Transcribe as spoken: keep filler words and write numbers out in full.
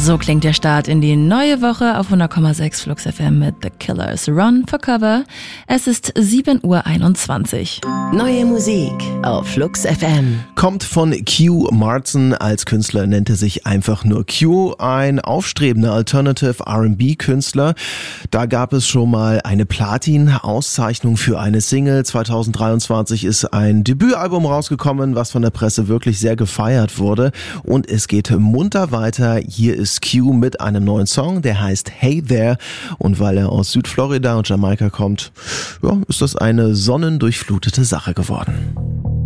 So klingt der Start in die neue Woche auf hundert Komma sechs Flux F M mit The Killers. Run for Cover. Es ist sieben Uhr einundzwanzig. Neue Musik auf Flux F M. Kommt von Q Martin. Als Künstler nennt er sich einfach nur Q. Ein aufstrebender Alternative R and B-Künstler. Da gab es schon mal eine Platin-Auszeichnung für eine Single. zwanzig dreiundzwanzig ist ein Debütalbum rausgekommen, was von der Presse wirklich sehr gefeiert wurde. Und es geht munter weiter. Hier ist Q mit einem neuen Song, der heißt Hey There. Und weil er aus Südflorida und Jamaika kommt, ja, ist das eine sonnendurchflutete Sache geworden.